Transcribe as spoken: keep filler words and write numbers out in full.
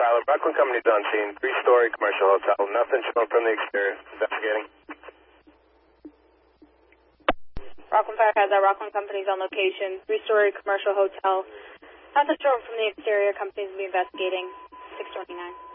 Tyler. Rockland Company's on scene. Three-story commercial hotel. Nothing shown from the exterior. Investigating. Rockland Fire has our Rockland Company's on location. Three-story commercial hotel. Nothing shown from the exterior. Company's will be investigating. six twenty-nine.